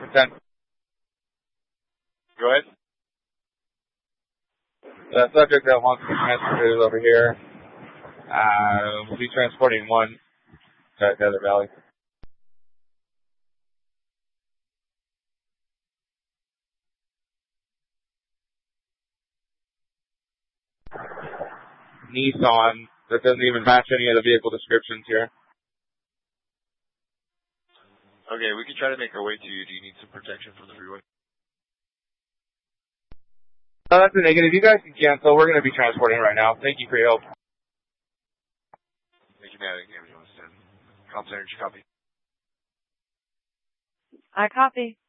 10. Go ahead. The subject that wants to be transported is over here. We'll be transporting one to Desert Valley. Nissan. That doesn't even match any of the vehicle descriptions here. Okay, we can try to make our way to you. Do you need some protection from the freeway? That's a negative. You guys can cancel. We're going to be transporting right now. Thank you for your help. Thank you, Matt. Comp Center, did you copy? I copy.